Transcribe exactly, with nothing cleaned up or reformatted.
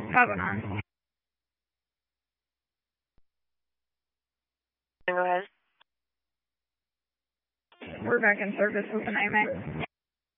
five oh nine. Go ahead. We're back in service with an A M A.